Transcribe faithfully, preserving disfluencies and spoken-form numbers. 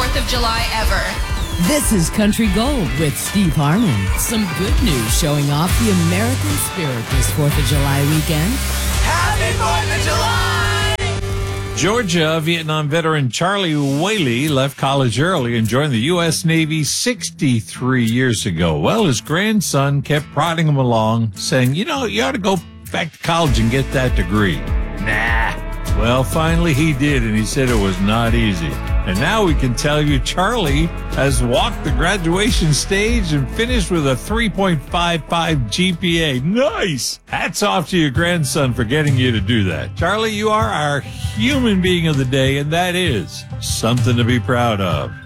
fourth of July ever. This is Country Gold with Steve Harmon. Some good news showing off the American spirit this fourth of July weekend. Happy fourth of July! Georgia Vietnam veteran Charlie Whaley left college early and joined the U S Navy sixty-three years ago. Well, his grandson kept prodding him along, saying, you know, you ought to go back to college and get that degree. Nah. Well, finally he did, and he said it was not easy. And now we can tell you Charlie has walked the graduation stage and finished with a three point five five G P A. Nice! Hats off to your grandson for getting you to do that. Charlie, you are our human being of the day, and that is something to be proud of.